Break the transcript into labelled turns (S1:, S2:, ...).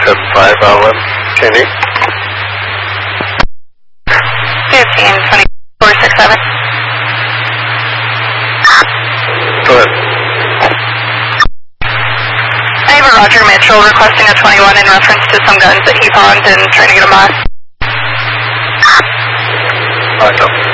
S1: 275 Allen, Kenny.
S2: 15-2467.
S1: Go ahead.
S2: I have a Roger Mitchell requesting a 21 in reference to some guns that he pawned and trying to get them off.
S1: I know.